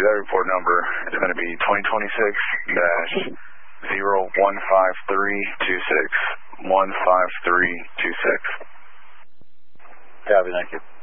that report number is going to be 2026-015326. 15326. Copy, thank you.